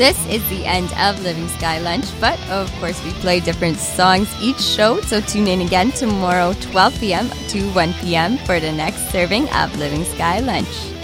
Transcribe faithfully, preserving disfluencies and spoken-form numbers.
This is the end of Living Sky Lunch, but of course we play different songs each show, so tune in again tomorrow, twelve p.m. to one p.m. for the next serving of Living Sky Lunch.